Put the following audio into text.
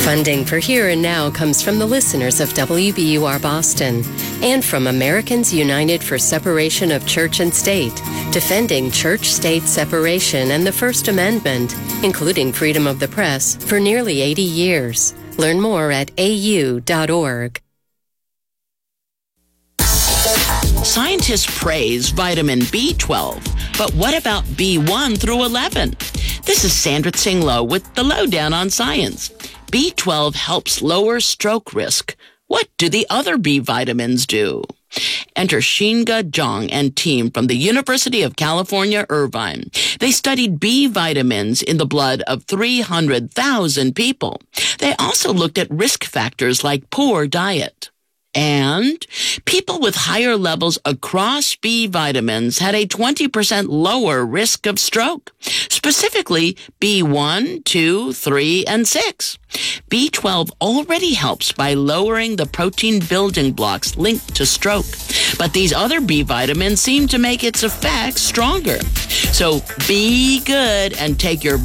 Funding for Here and Now comes from the listeners of WBUR Boston and from Americans United for Separation of Church and State, defending church-state separation and the First Amendment, including freedom of the press, for nearly 80 years. Learn more at au.org. Scientists praise vitamin B12, but what about B1 through 11? This is Sandra Tsinglow with the Lowdown on Science. B12 helps lower stroke risk. What do the other B vitamins do? Enter Shinga Zhang and team from the University of California, Irvine. They studied B vitamins in the blood of 300,000 people. They also looked at risk factors like poor diet. And people with higher levels across B vitamins had a 20% lower risk of stroke, specifically B1, 2, 3, and 6. B12 already helps by lowering the protein building blocks linked to stroke, but these other B vitamins seem to make its effects stronger. So be good and take your